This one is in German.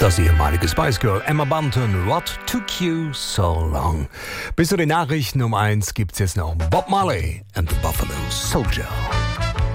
Das ehemalige Spice Girl Emma Bunton, What Took You So Long? Bis zu den Nachrichten um 1 gibt's jetzt noch Bob Marley and the Buffalo Soldier.